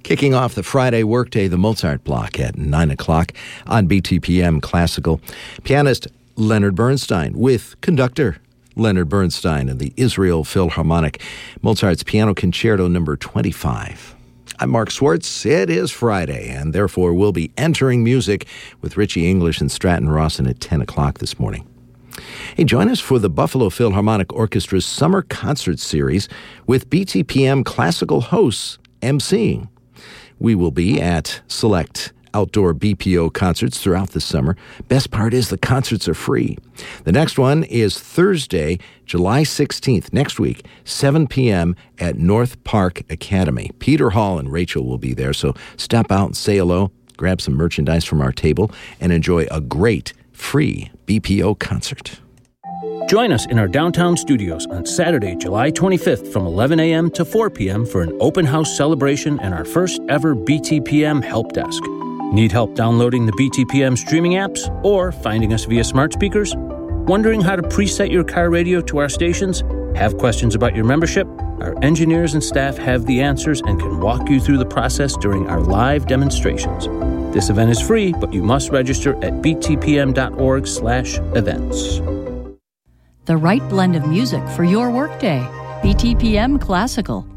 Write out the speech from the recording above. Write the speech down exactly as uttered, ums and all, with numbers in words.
Kicking off the Friday workday, the Mozart block at nine o'clock on B T P M Classical. Pianist Leonard Bernstein with conductor Leonard Bernstein and the Israel Philharmonic. Mozart's Piano Concerto number twenty-five. I'm Mark Swartz. It is Friday, and therefore we'll be entering music with Richie English and Stratton Rawson at ten o'clock this morning. Hey, join us for the Buffalo Philharmonic Orchestra's Summer Concert Series with B T P M Classical hosts emceeing. We will be at select outdoor B P O concerts throughout the summer. Best part is the concerts are free. The next one is Thursday, July sixteenth, next week, seven p.m. at North Park Academy. Peter Hall and Rachel will be there, so stop out and say hello, grab some merchandise from our table, and enjoy a great free B P O concert. Join us in our downtown studios on Saturday, July twenty-fifth from eleven a.m. to four p.m. for an open house celebration and our first ever B T P M help desk. Need help downloading the B T P M streaming apps or finding us via smart speakers? Wondering how to preset your car radio to our stations? Have questions about your membership? Our engineers and staff have the answers and can walk you through the process during our live demonstrations. This event is free, but you must register at btpm.org slash events. The right blend of music for your workday. B T P M Classical.